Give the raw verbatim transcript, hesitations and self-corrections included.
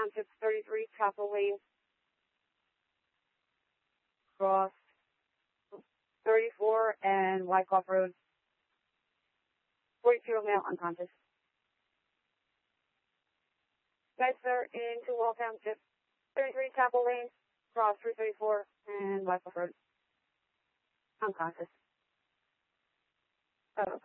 Township, thirty-three Chapel Lane, cross thirty-four and Wyckoff Road, forty-two-year-old male, unconscious. Spencer into Wall Township, thirty-three Chapel Lane, cross three thirty-four and Wyckoff Road, unconscious. Oh.